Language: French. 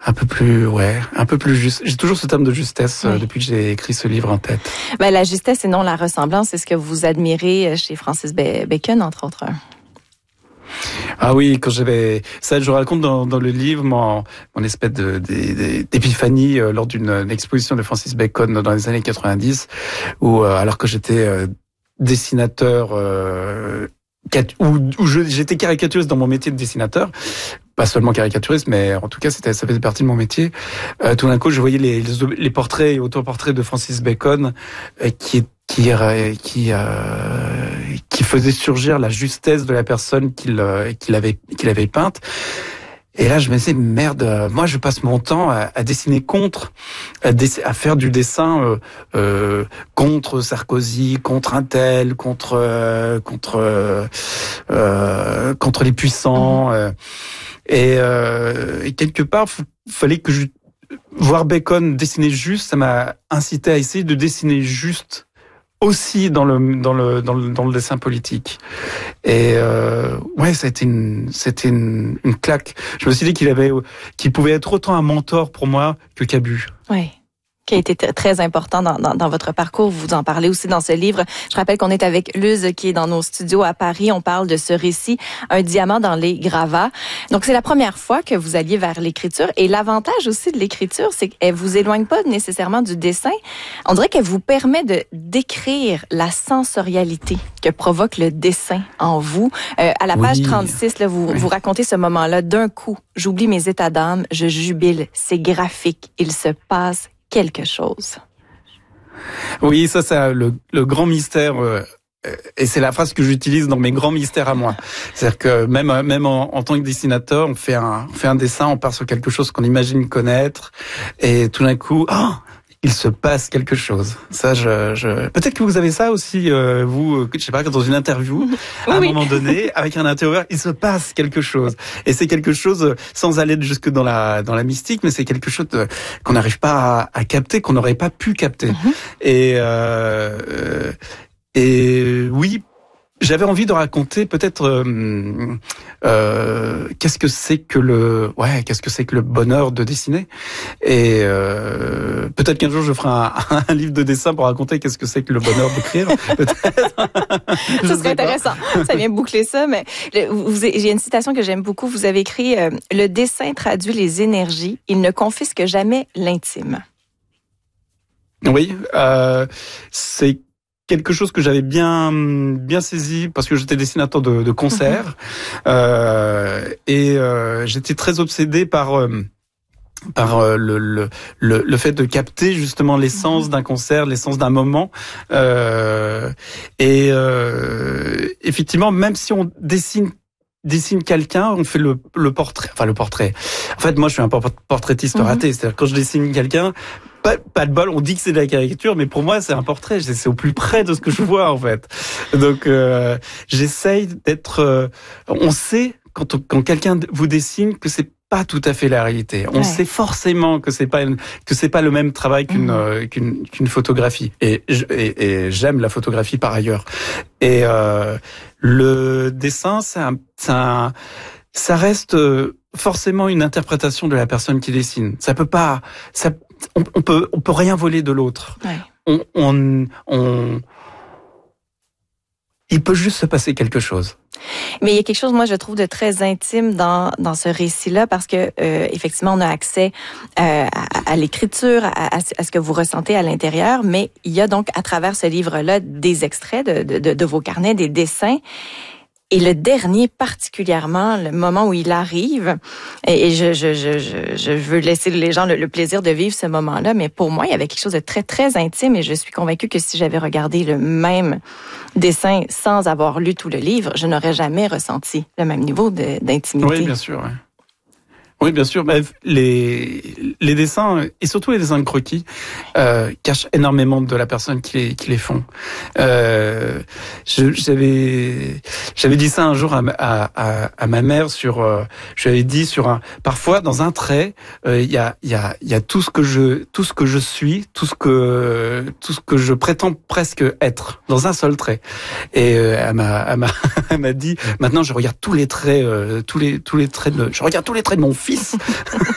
un peu plus juste. J'ai toujours ce terme de justesse depuis que j'ai écrit ce livre en tête. Ben, la justesse et non la ressemblance, c'est ce que vous admirez chez Francis Bacon, entre autres. Ah oui, quand j'avais ça, je raconte dans le livre mon espèce d'épiphanie lors d'une exposition de Francis Bacon dans les années 90, où alors que j'étais dessinateur, où j'étais caricaturiste dans mon métier de dessinateur, pas seulement caricaturiste, mais en tout cas ça faisait partie de mon métier. Tout d'un coup, je voyais les portraits et autoportraits de Francis Bacon qui faisait surgir la justesse de la personne qu'il avait peinte. Et là, je me disais, merde, moi, je passe mon temps à dessiner à faire du dessin contre Sarkozy, contre un tel, contre les puissants. Et quelque part, fallait que voir Bacon dessiner juste, ça m'a incité à essayer de dessiner juste aussi dans le dessin politique. Et c'était une claque. Je me suis dit qu'il pouvait être autant un mentor pour moi que Cabu. Oui. Qui a été très important dans votre parcours. Vous en parlez aussi dans ce livre. Je rappelle qu'on est avec Luz qui est dans nos studios à Paris. On parle de ce récit, Un diamant dans les gravats. Donc, c'est la première fois que vous alliez vers l'écriture. Et l'avantage aussi de l'écriture, c'est qu'elle vous éloigne pas nécessairement du dessin. On dirait qu'elle vous permet de décrire la sensorialité que provoque le dessin en vous. À la page 36, là, vous racontez ce moment-là. D'un coup, j'oublie mes états d'âme, je jubile. C'est graphique. Il se passe quelque chose. Oui, ça c'est le grand mystère, et c'est la phrase que j'utilise dans mes grands mystères à moi. C'est-à-dire que même en tant que dessinateur, on fait un dessin, on part sur quelque chose qu'on imagine connaître, et tout d'un coup, il se passe quelque chose. Ça, peut-être que vous avez ça aussi, vous, je sais pas, dans une interview, à un moment donné, avec un intervieweur, il se passe quelque chose. Et c'est quelque chose, sans aller jusque dans la mystique, mais c'est quelque chose qu'on n'arrive pas à capter, qu'on n'aurait pas pu capter. Et oui, j'avais envie de raconter peut-être qu'est-ce que c'est que le bonheur de dessiner, et peut-être qu'un jour je ferai un livre de dessin pour raconter qu'est-ce que c'est que le bonheur d'écrire. Peut-être. Ce serait intéressant. Ça vient boucler ça, mais j'ai une citation que j'aime beaucoup. Vous avez écrit le dessin traduit les énergies, il ne confisque jamais l'intime. Oui, c'est quelque chose que j'avais bien saisi parce que j'étais dessinateur de concerts, et j'étais très obsédé par le fait de capter justement l'essence d'un concert, l'essence d'un moment, et effectivement, même si on dessine quelqu'un, on fait le portrait. En fait, moi, je suis un portraitiste raté. C'est-à-dire, quand je dessine quelqu'un, pas de bol, on dit que c'est de la caricature, mais pour moi, c'est un portrait. C'est au plus près de ce que je vois, en fait. Donc, j'essaye d'être... on sait, quand quelqu'un vous dessine, que c'est pas tout à fait la réalité. On sait forcément que c'est pas le même travail qu'une photographie. Et j'aime la photographie par ailleurs. Et le dessin, ça reste forcément une interprétation de la personne qui dessine. Ça peut pas, on peut rien voler de l'autre. Il peut juste se passer quelque chose. Mais il y a quelque chose, moi, je trouve, de très intime dans ce récit-là, parce que effectivement, on a accès à l'écriture, à ce que vous ressentez à l'intérieur, mais il y a donc, à travers ce livre-là, des extraits de vos carnets, des dessins. Et le dernier, particulièrement, le moment où il arrive, et je veux laisser les gens le plaisir de vivre ce moment-là, mais pour moi, il y avait quelque chose de très, très intime, et je suis convaincue que si j'avais regardé le même dessin sans avoir lu tout le livre, je n'aurais jamais ressenti le même niveau d'intimité. Oui, bien sûr, ouais. Oui, bien sûr. Les dessins, et surtout les dessins de croquis, cachent énormément de la personne qui les font. J'avais dit ça un jour à ma mère je lui avais dit parfois dans un trait, il y a tout ce que je suis, tout ce que je prétends presque être dans un seul trait. Et elle m'a dit, maintenant je regarde tous les traits, je regarde tous les traits de mon fils.